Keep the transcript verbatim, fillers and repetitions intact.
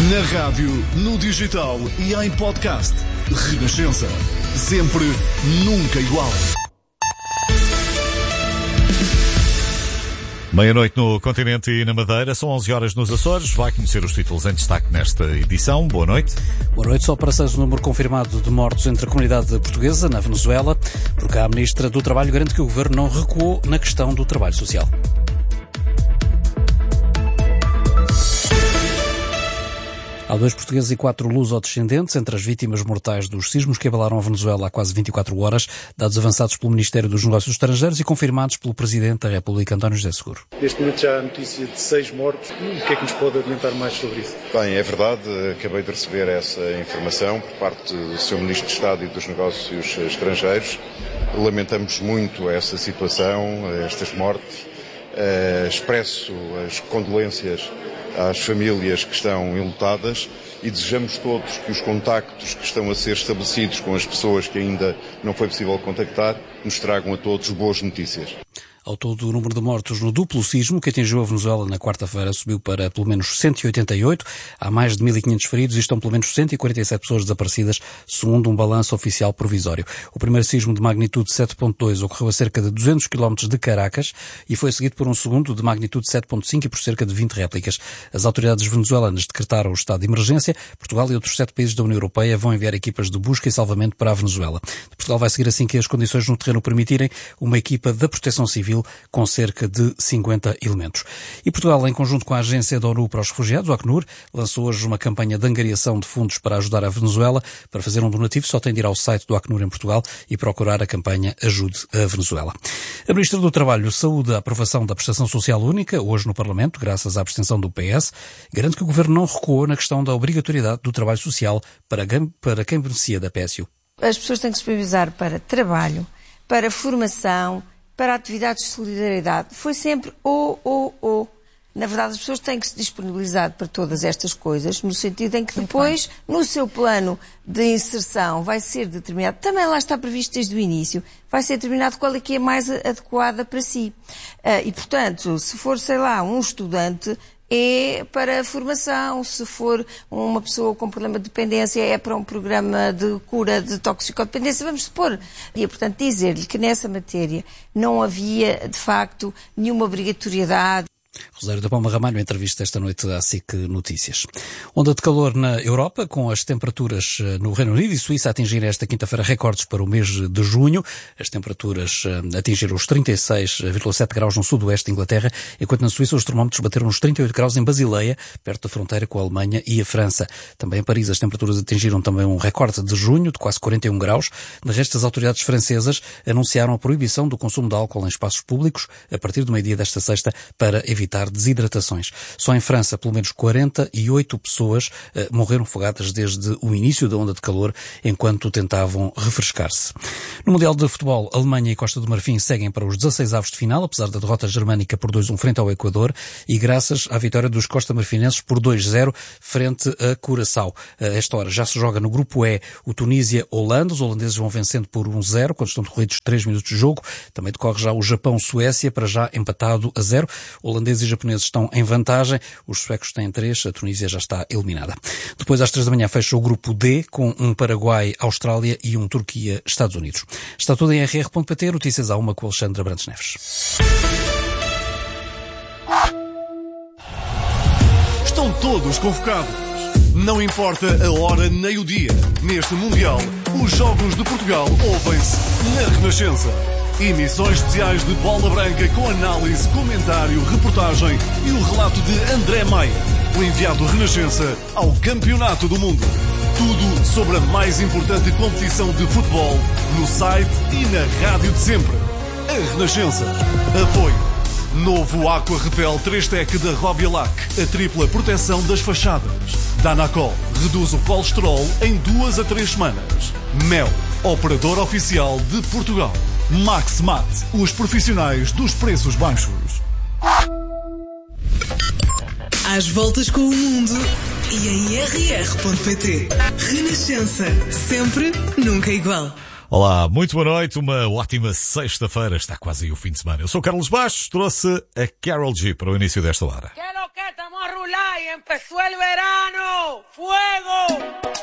Na rádio, no digital e em podcast. Renascença. Sempre, nunca igual. Meia-noite no continente e na Madeira, são onze horas nos Açores. Vai conhecer os títulos em destaque nesta edição. Boa noite. Boa noite. Só para seis o número confirmado de mortos entre a comunidade portuguesa na Venezuela, porque a Ministra do Trabalho garante que o Governo não recuou na questão do trabalho social. Há dois portugueses e quatro luso-descendentes entre as vítimas mortais dos sismos que abalaram a Venezuela há quase vinte e quatro horas, dados avançados pelo Ministério dos Negócios Estrangeiros e confirmados pelo Presidente da República, António José Seguro. Neste momento já há notícia de seis mortos. O que é que nos pode adiantar mais sobre isso? Bem, é verdade, acabei de receber essa informação por parte do senhor Ministro de Estado e dos Negócios Estrangeiros. Lamentamos muito essa situação, estas mortes. Uh, expresso as condolências às famílias que estão enlutadas e desejamos todos que os contactos que estão a ser estabelecidos com as pessoas que ainda não foi possível contactar nos tragam a todos boas notícias. Ao todo, o número de mortos no duplo sismo que atingiu a Venezuela na quarta-feira subiu para pelo menos cento e oitenta e oito. Há mais de mil e quinhentos feridos e estão pelo menos cento e quarenta e sete pessoas desaparecidas, segundo um balanço oficial provisório. O primeiro sismo de magnitude sete ponto dois ocorreu a cerca de duzentos quilómetros de Caracas e foi seguido por um segundo de magnitude sete ponto cinco e por cerca de vinte réplicas. As autoridades venezuelanas decretaram o estado de emergência. Portugal e outros sete países da União Europeia vão enviar equipas de busca e salvamento para a Venezuela. Portugal vai seguir, assim que as condições no terreno permitirem, uma equipa da Proteção Civil com cerca de cinquenta elementos. E Portugal, em conjunto com a Agência da ONU para os Refugiados, o Acnur, lançou hoje uma campanha de angariação de fundos para ajudar a Venezuela. Para fazer um donativo, só tem de ir ao site do Acnur em Portugal e procurar a campanha Ajude a Venezuela. A Ministra do Trabalho saúda a aprovação da prestação social única, hoje no Parlamento, graças à abstenção do P S. Garante que o Governo não recuou na questão da obrigatoriedade do trabalho social para quem beneficia da P S U. As pessoas têm que se disponibilizar para trabalho, para formação, para atividades de solidariedade. Foi sempre ou, ou, ou. Na verdade, as pessoas têm que se disponibilizar para todas estas coisas, no sentido em que depois, no seu plano de inserção, vai ser determinado, também lá está previsto desde o início, vai ser determinado qual é que é mais adequada para si. E, portanto, se for, sei lá, um estudante, é para a formação. Se for uma pessoa com problema de dependência, é para um programa de cura de toxicodependência, vamos supor. E, portanto, dizer-lhe que nessa matéria não havia, de facto, nenhuma obrigatoriedade. Rosário da Palma Ramalho, entrevista esta noite à S I C Notícias. Onda de calor na Europa, com as temperaturas no Reino Unido e Suíça a atingirem esta quinta-feira recordes para o mês de junho. As temperaturas atingiram os trinta e seis vírgula sete graus no sudoeste da Inglaterra, enquanto na Suíça os termómetros bateram os trinta e oito graus em Basileia, perto da fronteira com a Alemanha e a França. Também em Paris as temperaturas atingiram também um recorde de junho, de quase quarenta e um graus. De resto, as autoridades francesas anunciaram a proibição do consumo de álcool em espaços públicos a partir do meio-dia desta sexta para evitar evitar desidratações. Só em França, pelo menos quarenta e oito pessoas uh, morreram afogadas desde o início da onda de calor, enquanto tentavam refrescar-se. No Mundial de Futebol, Alemanha e Costa do Marfim seguem para os dezasseis avos de final, apesar da derrota germânica por dois a um frente ao Equador, e graças à vitória dos costa-marfinenses por dois a zero frente a Curaçao. A esta hora já se joga no grupo E o Tunísia-Holanda. Os holandeses vão vencendo por um a zero, quando estão decorridos três minutos de jogo. Também decorre já o Japão-Suécia, para já empatado a zero. Holandeses e japoneses estão em vantagem. Os suecos têm três, a Tunísia já está eliminada. Depois, às três da manhã, fecha o grupo D, com um Paraguai-Austrália e um Turquia-Estados Unidos. Está tudo em r r ponto p t, notícias à uma com Alexandre Abrantes Neves. Estão todos convocados. Não importa a hora nem o dia. Neste Mundial, os Jogos de Portugal ouvem-se na Renascença. Emissões especiais de Bola Branca com análise, comentário, reportagem e o relato de André Maia, o enviado Renascença ao Campeonato do Mundo. Tudo sobre a mais importante competição de futebol no site e na rádio de sempre. A Renascença. Apoio. Novo Aqua Repel três Tec da Robialac. A tripla proteção das fachadas. Danacol reduz o colesterol em duas a três semanas. Mel, operador oficial de Portugal. Maximat, os profissionais dos preços baixos. Às voltas com o mundo e em r r ponto p t. Renascença, sempre, nunca igual. Olá, muito boa noite, uma ótima sexta-feira, está quase aí o fim de semana. Eu sou Carlos Bastos, trouxe a Karol G para o início desta hora. Que lo que estamos a rular y empezó el verano. fuego, fuego.